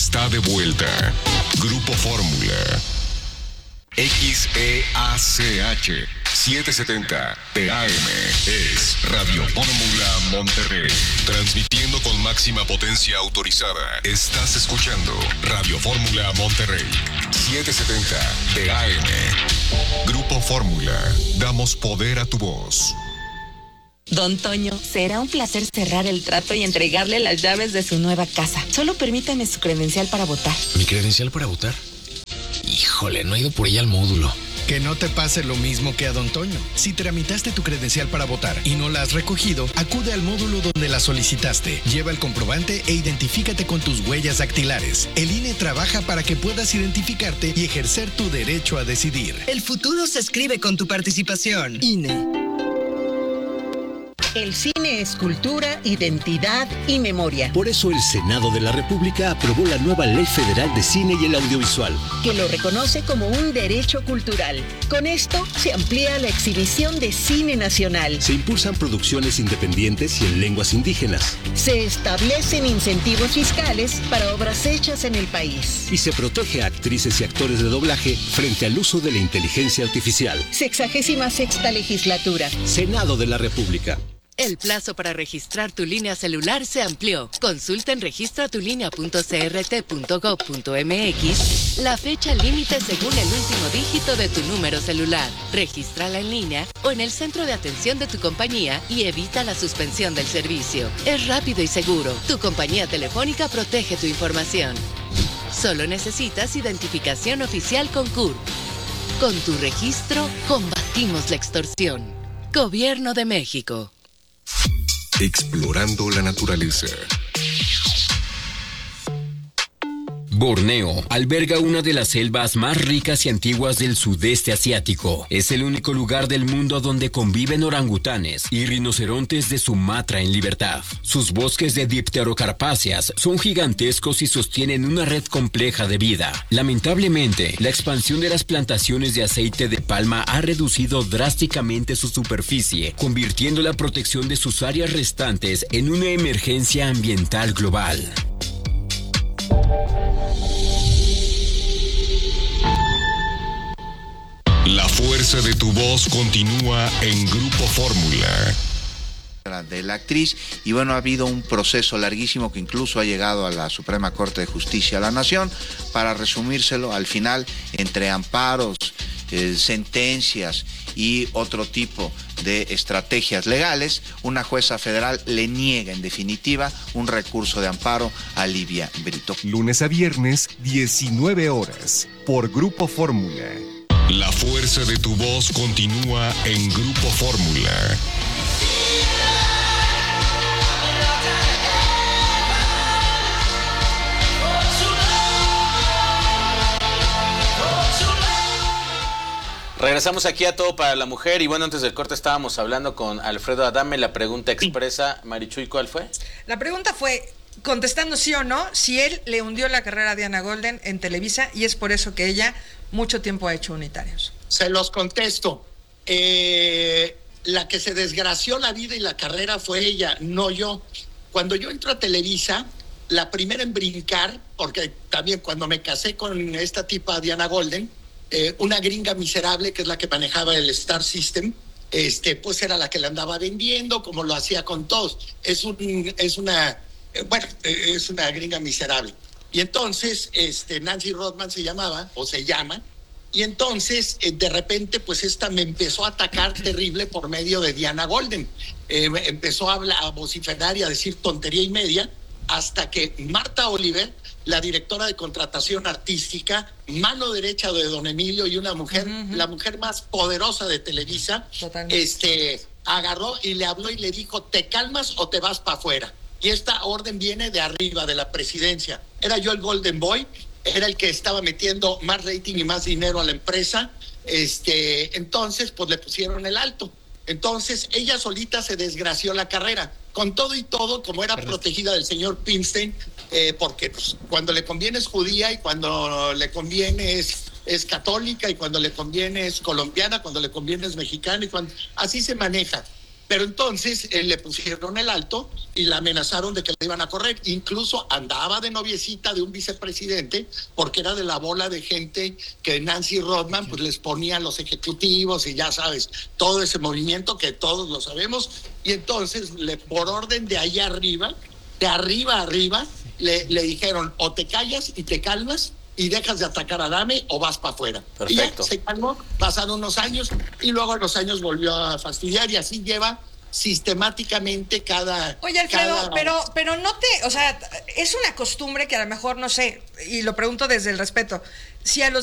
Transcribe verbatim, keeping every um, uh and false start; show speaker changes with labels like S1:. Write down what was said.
S1: está de vuelta. Grupo Fórmula. X E A C H setecientos setenta T A M es Radio Fórmula Monterrey. Transmitiendo con máxima potencia autorizada. Estás escuchando Radio Fórmula Monterrey. setecientos setenta T A M. Grupo Fórmula. Damos poder a tu voz.
S2: Don Toño, será un placer cerrar el trato y entregarle las llaves de su nueva casa. Solo permítame su credencial para votar.
S3: ¿Mi credencial para votar? Híjole, no he ido por ella al módulo.
S4: Que no te pase lo mismo que a Don Toño. Si tramitaste tu credencial para votar y no la has recogido, acude al módulo donde la solicitaste. Lleva el comprobante e identifícate con tus huellas dactilares. El I N E trabaja para que puedas identificarte y ejercer tu derecho a decidir.
S5: El futuro se escribe con tu participación. I N E.
S6: El cine es cultura, identidad y memoria.
S7: Por eso el Senado de la República aprobó la nueva Ley Federal de Cine y el Audiovisual,
S6: que lo reconoce como un derecho cultural. Con esto se amplía la exhibición de cine nacional.
S7: Se impulsan producciones independientes y en lenguas indígenas.
S6: Se establecen incentivos fiscales para obras hechas en el país.
S7: Y se protege a actrices y actores de doblaje frente al uso de la inteligencia artificial.
S6: Sexagésima sexta legislatura.
S7: Senado de la República.
S8: El plazo para registrar tu línea celular se amplió. Consulta en registratulinea punto c r t punto gob punto m x la fecha límite según el último dígito de tu número celular. Regístrala en línea o en el centro de atención de tu compañía y evita la suspensión del servicio. Es rápido y seguro. Tu compañía telefónica protege tu información. Solo necesitas identificación oficial con C U R P. Con tu registro, combatimos la extorsión. Gobierno de México.
S1: Explorando la naturaleza.
S9: Borneo alberga una de las selvas más ricas y antiguas del sudeste asiático. Es el único lugar del mundo donde conviven orangutanes y rinocerontes de Sumatra en libertad. Sus bosques de dipterocarpáceas son gigantescos y sostienen una red compleja de vida. Lamentablemente, la expansión de las plantaciones de aceite de palma ha reducido drásticamente su superficie, convirtiendo la protección de sus áreas restantes en una emergencia ambiental global.
S1: La fuerza de tu voz continúa en Grupo Fórmula.
S10: De la actriz, y bueno, ha habido un proceso larguísimo que incluso ha llegado a la Suprema Corte de Justicia de la Nación. Para resumírselo, al final, entre amparos, eh, sentencias y otro tipo de estrategias legales, una jueza federal le niega en definitiva un recurso de amparo a Livia Brito.
S1: Lunes a viernes, diecinueve horas, por Grupo Fórmula. La fuerza de tu voz continúa en Grupo Fórmula.
S11: Regresamos aquí a Todo para la Mujer y bueno, antes del corte estábamos hablando con Alfredo Adame. La pregunta expresa, Marichuy, ¿cuál fue?
S12: La pregunta fue, contestando sí o no, si él le hundió la carrera a Diana Golden en Televisa y es por eso que ella mucho tiempo ha hecho unitarios.
S13: Se los contesto. Eh, la que se desgració la vida y la carrera fue ella, no yo. Cuando yo entro a Televisa, la primera en brincar, porque también cuando me casé con esta tipa Diana Golden, eh, una gringa miserable que es la que manejaba el Star System, este, pues era la que le andaba vendiendo, como lo hacía con todos. Es, un, es una, eh, bueno, eh, es una gringa miserable. Y entonces, este, Nancy Rodman se llamaba, o se llama, y entonces, eh, de repente, pues esta me empezó a atacar terrible por medio de Diana Golden. Eh, empezó a, hablar, a vociferar y a decir tontería y media, hasta que Marta Oliver, la directora de contratación artística, mano derecha de don Emilio y una mujer, uh-huh. la mujer más poderosa de Televisa, Totalmente. este, agarró y le habló y le dijo, ¿te calmas o te vas para afuera? Y esta orden viene de arriba, de la presidencia. Era yo el Golden Boy, era el que estaba metiendo más rating y más dinero a la empresa, este, entonces pues le pusieron el alto. Entonces ella solita se desgració la carrera, con todo y todo, como era Perdón. protegida del señor Pinstein, eh, porque pues, cuando le conviene es judía y cuando le conviene es, es católica y cuando le conviene es colombiana, cuando le conviene es mexicana y cuando, así se maneja. Pero entonces eh, le pusieron el alto y la amenazaron de que le iban a correr. Incluso andaba de noviecita de un vicepresidente porque era de la bola de gente que Nancy Rodman pues les ponía a los ejecutivos y ya sabes, todo ese movimiento que todos lo sabemos. Y entonces le, por orden de allá arriba, de arriba a arriba, le, le dijeron o te callas y te calmas y dejas de atacar a Adame o vas para afuera.
S11: Perfecto.
S13: Y ya se calmó, pasaron unos años y luego a los años volvió a fastidiar y así lleva sistemáticamente cada...
S12: Oye, Alfredo,
S13: cada...
S12: pero, pero no te... O sea, es una costumbre que a lo mejor, no sé, y lo pregunto desde el respeto, si a los